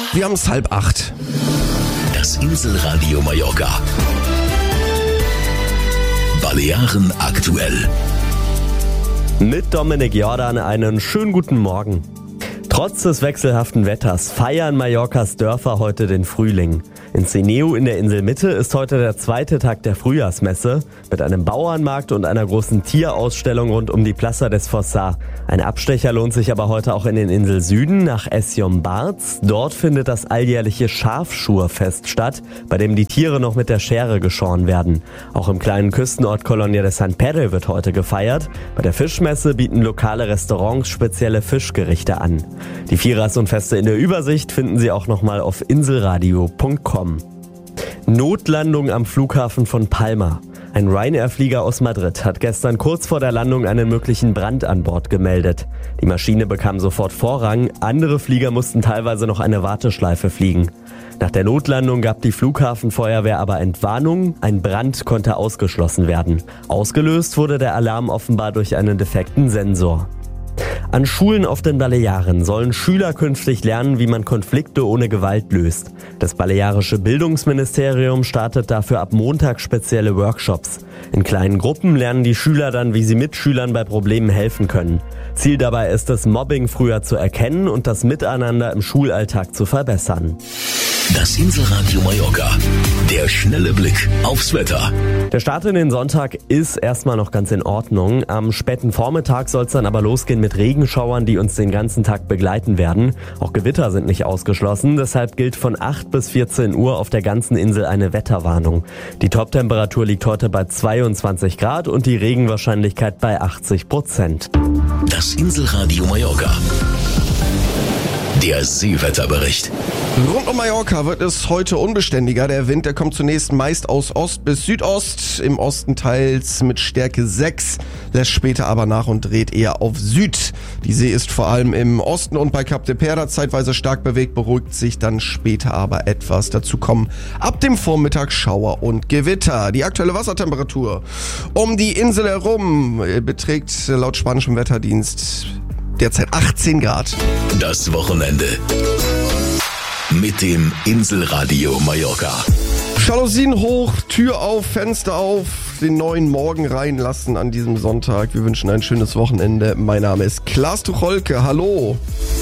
Wir haben es 7:30. Das Inselradio Mallorca. Balearen aktuell. Mit Dominik Jordan einen schönen guten Morgen. Trotz des wechselhaften Wetters feiern Mallorcas Dörfer heute den Frühling. In Ceneu in der Inselmitte ist heute der zweite Tag der Frühjahrsmesse mit einem Bauernmarkt und einer großen Tierausstellung rund um die Plaça des Fossars. Ein Abstecher lohnt sich aber heute auch in den Inselsüden nach Es-Llombards. Dort findet das alljährliche Schafschurfest statt, bei dem die Tiere noch mit der Schere geschoren werden. Auch im kleinen Küstenort Colonia de San Pedro wird heute gefeiert. Bei der Fischmesse bieten lokale Restaurants spezielle Fischgerichte an. Die Vierers und Feste in der Übersicht finden Sie auch nochmal auf inselradio.com. Notlandung am Flughafen von Palma. Ein Ryanair-Flieger aus Madrid hat gestern kurz vor der Landung einen möglichen Brand an Bord gemeldet. Die Maschine bekam sofort Vorrang, andere Flieger mussten teilweise noch eine Warteschleife fliegen. Nach der Notlandung gab die Flughafenfeuerwehr aber Entwarnung, ein Brand konnte ausgeschlossen werden. Ausgelöst wurde der Alarm offenbar durch einen defekten Sensor. An Schulen auf den Balearen sollen Schüler künftig lernen, wie man Konflikte ohne Gewalt löst. Das balearische Bildungsministerium startet dafür ab Montag spezielle Workshops. In kleinen Gruppen lernen die Schüler dann, wie sie Mitschülern bei Problemen helfen können. Ziel dabei ist es, Mobbing früher zu erkennen und das Miteinander im Schulalltag zu verbessern. Das Inselradio Mallorca. Der schnelle Blick aufs Wetter. Der Start in den Sonntag ist erstmal noch ganz in Ordnung. Am späten Vormittag soll es dann aber losgehen mit Regenschauern, die uns den ganzen Tag begleiten werden. Auch Gewitter sind nicht ausgeschlossen. Deshalb gilt von 8 bis 14 Uhr auf der ganzen Insel eine Wetterwarnung. Die Toptemperatur liegt heute bei 22 Grad und die Regenwahrscheinlichkeit bei 80%. Das Inselradio Mallorca. Der Seewetterbericht. Rund um Mallorca wird es heute unbeständiger. Der Wind, der kommt zunächst meist aus Ost bis Südost, im Osten teils mit Stärke 6, lässt später aber nach und dreht eher auf Süd. Die See ist vor allem im Osten und bei Cap de Perda zeitweise stark bewegt, beruhigt sich dann später aber etwas. Dazu kommen ab dem Vormittag Schauer und Gewitter. Die aktuelle Wassertemperatur um die Insel herum beträgt laut spanischem Wetterdienst derzeit 18 Grad. Das Wochenende mit dem Inselradio Mallorca. Jalousien hoch, Tür auf, Fenster auf, den neuen Morgen reinlassen an diesem Sonntag. Wir wünschen ein schönes Wochenende. Mein Name ist Klaas Tucholke. Hallo.